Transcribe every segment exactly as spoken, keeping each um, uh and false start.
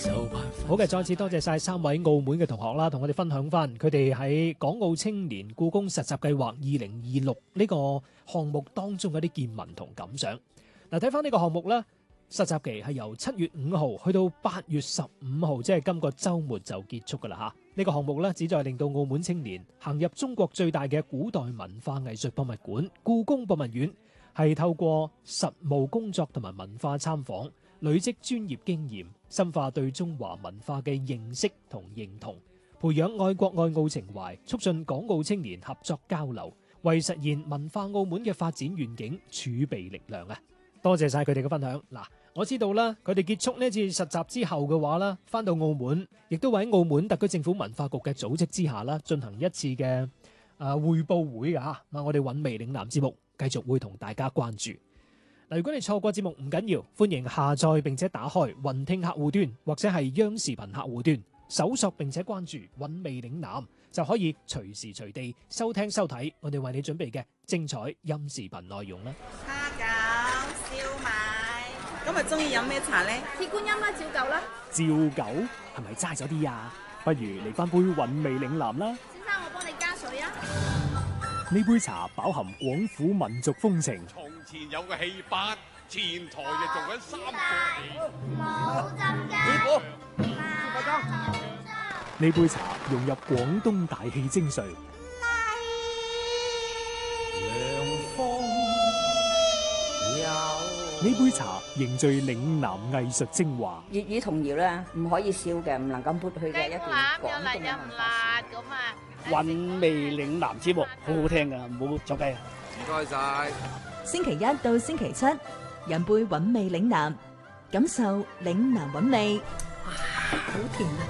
好嘅，再次多謝晒三位澳門嘅同學啦，同我哋分享翻佢哋喺港澳青年故宮實習計劃二零二六呢個項目當中嘅啲見聞同感想。嗱，睇翻呢個項目咧，實習期係由七月五號去到八月十五號，即係今個週末就結束噶啦嚇。呢個項目咧，旨在令到澳門青年行入中國最大嘅古代文化藝術博物館故宮博物院，係透過實務工作同埋文化參訪，累積專業經驗，深化對中華文化嘅認識同認同，培養愛國愛澳情懷，促進港澳青年合作交流，為實現文化澳門嘅發展願景儲備力量啊！多謝晒佢哋嘅分享。嗱，我知道啦，佢哋結束呢次實習之後嘅話啦，翻到澳門，亦都會喺澳門特區政府文化局嘅組織之下啦，進行一次嘅誒匯報會啊！嗱，我哋韻味嶺南節目繼續會同大家關注。嗱，如果你錯過節目唔緊要，歡迎下載並且打開雲聽客戶端或者係央視頻客戶端，搜索並且關注韻味嶺南，就可以隨時隨地收聽收睇我哋為你準備嘅精彩音視頻內容啦。 蝦餃、燒賣，今日中意飲咩茶呢？ 鐵觀音啦，照舊啦。 照舊係咪齋咗啲啊？不如嚟翻杯韻味嶺南啦。 先生，我幫你加水啊。 呢杯茶飽含廣府民族風情。 從前有個戲班，前台就做緊三個冇浸㗎。 呢杯茶融入廣東大氣精髓。呢杯茶凝聚嶺南藝術精華。 粵語童謠咧，唔可以笑嘅，唔能夠抹去嘅一段廣東嘅文化。 咁啊！ 韻味嶺南節目好好聽噶，唔好走雞啊！ 唔該晒。 星期一到星期七，飲杯韻味嶺南，感受嶺南韻味。哇，好甜啊！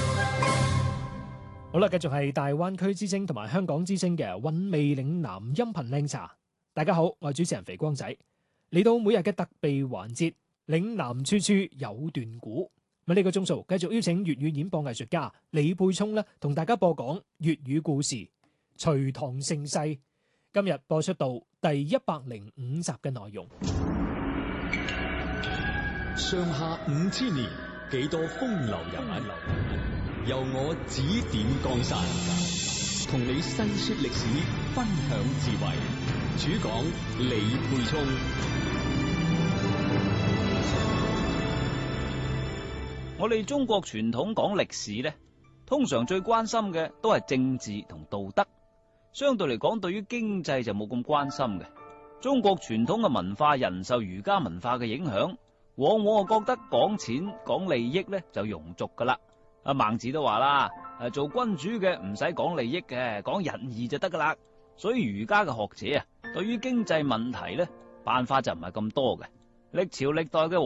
好啦，繼續係大灣區之聲同埋香港之聲嘅韻味嶺南音頻靚茶。大家好，我係主持人肥光仔。嚟到每日嘅特備環節，嶺南處處有段古。咁呢個鐘數繼續邀請粵語演播藝術家李沛聰咧，同大家播講粵語故事《隋唐盛世》。今日播出到第一百零五集嘅內容。 上下五千年，幾多風流人物，由我指點江山，同你細說歷史，分享智慧。主講李沛聰。 我哋中國傳統講歷史呢，通常最關心嘅都係政治同道德，相對嚟講，對於經濟就冇咁關心嘅。中國傳統嘅文化人受儒家文化嘅影響，往往我覺得講錢講利益呢就庸俗噶啦。阿孟子都話啦，誒，做君主嘅唔使講利益嘅，講仁義就得噶啦。所以儒家嘅學者啊，對於經濟問題呢，辦法就唔係咁多嘅。歷朝歷代嘅